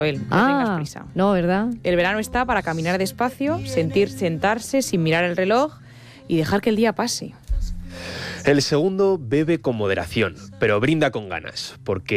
No tengas prisa. No, ¿verdad? El verano está para caminar despacio, sentarse sin mirar el reloj y dejar que el día pase. El segundo bebe con moderación, pero brinda con ganas, porque